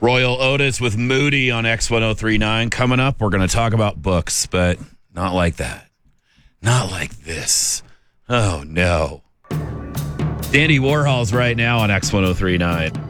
Royal Otis with Moody on X1039. Coming up, we're going to talk about books, but not like that. Not like this. Oh, no. Dandy Warhol's right now on X1039.